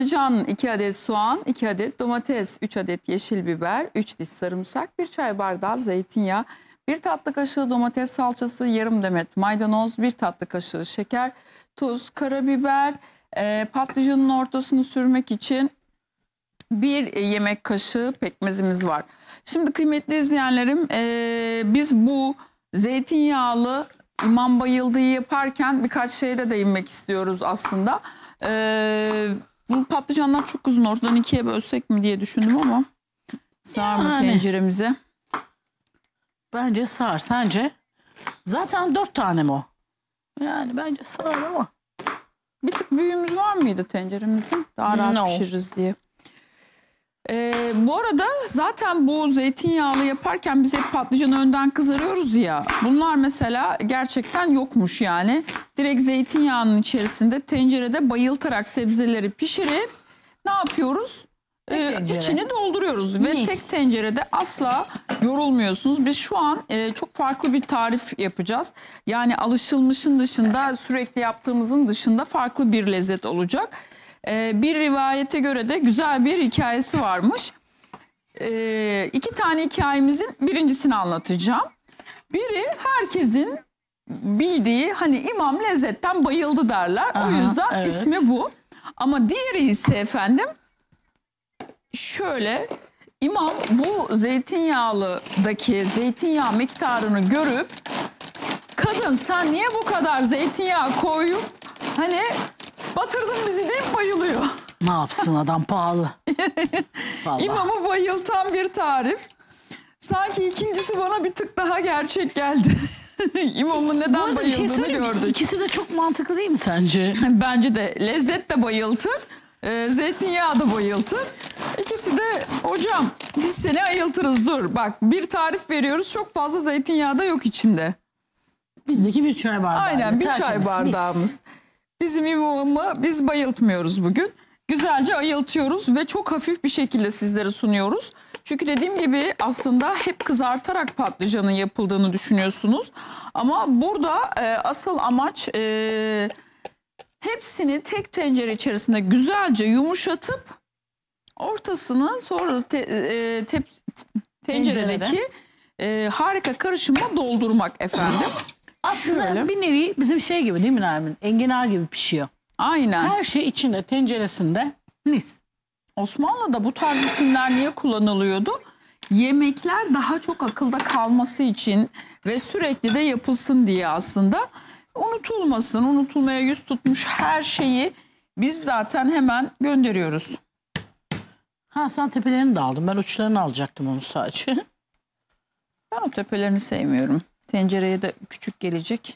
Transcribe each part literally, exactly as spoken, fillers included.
Can iki adet soğan, iki adet domates, üç adet yeşil biber, üç diş sarımsak, bir çay bardağı zeytinyağı, bir tatlı kaşığı domates salçası, yarım demet maydanoz, bir tatlı kaşığı şeker, tuz, karabiber, e, patlıcanın ortasını sürmek için bir yemek kaşığı pekmezimiz var. Şimdi kıymetli izleyenlerim, e, biz bu zeytinyağlı İmam Bayıldı'yı yaparken birkaç şeye de değinmek istiyoruz aslında. E, bu patlıcanlar çok uzun, ortadan ikiye bölsek mi diye düşündüm ama sığar mı Yani. tenceremize? Bence sığar. Sence? Zaten dört tane mi o? Yani bence sığar ama. Bir tık büyüğümüz var mıydı tenceremizin? Daha rahat No. pişiririz diye. Ee, bu arada zaten bu zeytinyağlı yaparken biz hep patlıcanı önden kızarıyoruz ya. Bunlar mesela gerçekten yokmuş yani. Direkt zeytinyağının içerisinde tencerede bayıltarak sebzeleri pişirip ne yapıyoruz? Ee, tencere. içini dolduruyoruz ve Mis. tek tencerede asla yorulmuyorsunuz. Biz şu an e, çok farklı bir tarif yapacağız. Yani alışılmışın dışında, sürekli yaptığımızın dışında farklı bir lezzet olacak. Ee, bir rivayete göre de güzel bir hikayesi varmış. Ee, iki tane hikayemizin birincisini anlatacağım. Biri herkesin bildiği, hani imam lezzetten bayıldı derler. Aha, o yüzden evet. ismi bu. Ama diğeri ise efendim şöyle, imam bu zeytinyağlıdaki zeytinyağı miktarını görüp, kadın sen niye bu kadar zeytinyağı koyup hani batırdın bizi deyip bayılıyor. Ne yapsın adam pahalı. Vallahi. İmamı bayıltan bir tarif. Sanki ikincisi bana bir tık daha gerçek geldi. İmamın Bu neden arada bir şey bayıldığını söyleyeyim mi? gördük. İkisi de çok mantıklı değil mi sence? Bence de lezzet de bayıltır, e, zeytinyağı da bayıltır. İkisi de hocam biz seni ayıltırız, dur. Bak, bir tarif veriyoruz, çok fazla zeytinyağı da yok içinde. Bizdeki bir çay bardağı. Aynen, bir çay Tertemiz, bardağımız. mis. Bizim imamı biz bayıltmıyoruz bugün. Güzelce ayıltıyoruz ve çok hafif bir şekilde sizlere sunuyoruz. Çünkü dediğim gibi aslında hep kızartarak patlıcanın yapıldığını düşünüyorsunuz. Ama burada e, asıl amaç e, hepsini tek tencere içerisinde güzelce yumuşatıp ortasını sonra te, e, tep, tenceredeki e, harika karışımla doldurmak efendim. Aslında Şöyle. bir nevi bizim şey gibi değil mi Nermin? Enginar gibi pişiyor. Aynen. Her şey içinde, tenceresinde. Mis. Osmanlı'da bu tarz isimler niye kullanılıyordu? Yemekler daha çok akılda kalması için ve sürekli de yapılsın diye aslında. Unutulmasın, unutulmaya yüz tutmuş her şeyi biz zaten hemen gönderiyoruz. Ha, sen tepelerini de aldın. Ben uçlarını alacaktım onu sadece. Ben o tepelerini sevmiyorum. Tencereye de küçük gelecek.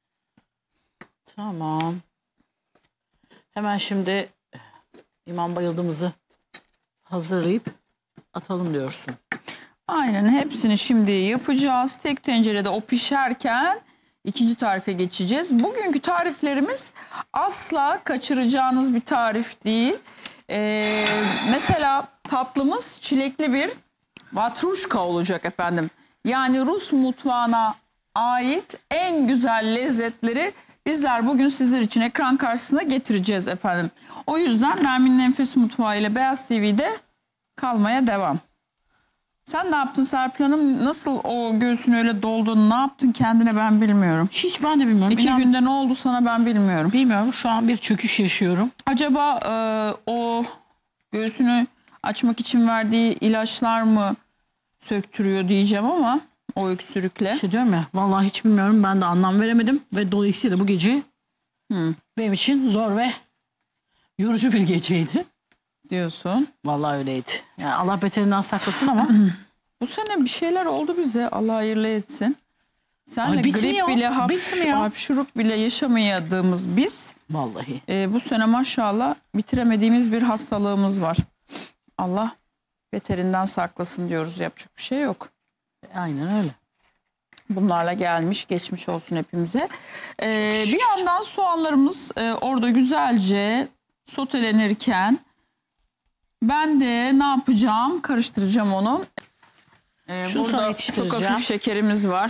Tamam. Hemen şimdi İmam Bayıldığımızı hazırlayıp atalım diyorsun. Aynen, hepsini şimdi yapacağız. Tek tencerede o pişerken ikinci tarife geçeceğiz. Bugünkü tariflerimiz asla kaçıracağınız bir tarif değil. Ee, mesela tatlımız çilekli bir vatruşka olacak efendim. Yani Rus mutfağına ait en güzel lezzetleri bizler bugün sizler için ekran karşısına getireceğiz efendim. O yüzden Nermin'in Enfes Mutfağı ile Beyaz T V'de kalmaya devam. Sen ne yaptın Serpil Hanım? Nasıl o göğsünü öyle doldun? Ne yaptın kendine, ben bilmiyorum. Hiç ben de bilmiyorum. İki İnan, günde ne oldu sana, ben bilmiyorum. bilmiyorum. Şu an bir çöküş yaşıyorum. Acaba e, o göğsünü açmak için verdiği ilaçlar mı söktürüyor diyeceğim ama o öksürükle. İşte diyorum ya, vallahi hiç bilmiyorum. Ben de anlam veremedim. Ve dolayısıyla bu gece Hı, benim için zor ve yorucu bir geceydi. diyorsun. Vallahi öyleydi. Yani Allah beterinden saklasın ama. Bu sene bir şeyler oldu bize. Allah hayırlı etsin. Senle Ay, bitmiyor, grip bile, hapş, bitmiyor. hapşuruk bile yaşamayadığımız biz Vallahi. e, bu sene maşallah bitiremediğimiz bir hastalığımız var. Allah beterinden saklasın diyoruz. Yapacak bir şey yok. Aynen öyle. Bunlarla gelmiş, geçmiş olsun hepimize. Ee, bir yandan soğanlarımız e, orada güzelce sotelenirken ben de ne yapacağım? Karıştıracağım onu. Ee, Şunu sonra burada çok yetiştireceğim. hafif şekerimiz var.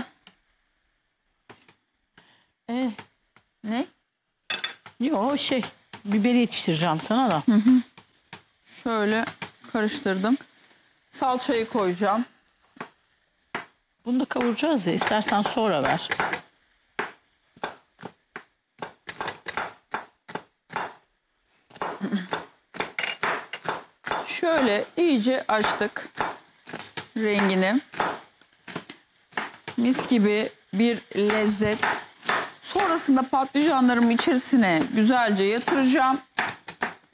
Ee, Ne? Yo şey, biberi yetiştireceğim sana da. Hı hı. Şöyle karıştırdım. Salçayı koyacağım. Bunu da kavuracağız ya. İstersen sonra ver. Şöyle iyice açtık rengini. Mis gibi bir lezzet. Sonrasında patlıcanlarımı içerisine güzelce yatıracağım.